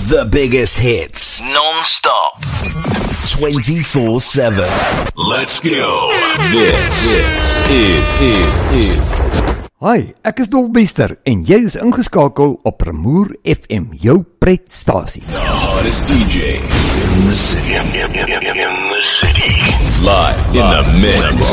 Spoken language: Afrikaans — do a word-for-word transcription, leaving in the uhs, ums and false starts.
The biggest hits. Non-stop. twenty-four seven. Let's go. This is... Hi, ek is Dolbester en jy is ingeskakel op Pramoer F M, jou pretstasie. The hottest D J in the city. In, in, in, in the city. Live in the mix.